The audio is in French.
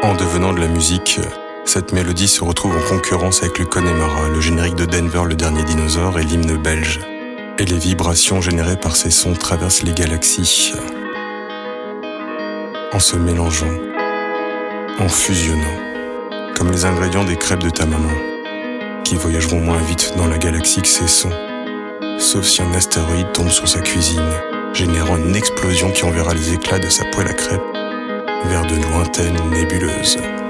En devenant de la musique, cette mélodie se retrouve en concurrence avec le Connemara, le générique de Denver, le dernier dinosaure et l'hymne belge. Et les vibrations générées par ces sons traversent les galaxies. En se mélangeant, en fusionnant, comme les ingrédients des crêpes de ta maman, qui voyageront moins vite dans la galaxie que ces sons, sauf si un astéroïde tombe sur sa cuisine, générant une explosion qui enverra les éclats de sa poêle à crêpes vers de lointaines nébuleuses.